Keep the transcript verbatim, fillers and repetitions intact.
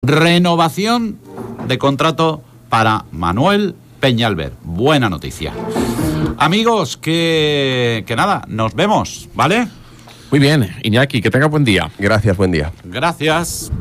Renovación de contrato para Manuel Peñalver. Buena noticia. Amigos, que, que nada, nos vemos, ¿vale? Muy bien, Iñaki, que tenga buen día. Gracias, buen día. Gracias.